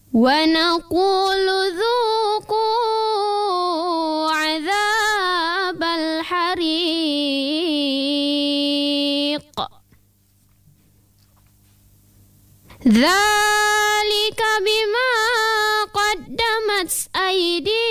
ونقول ذوقوا عذاب الحريق ذلك بما قدمت أيديكم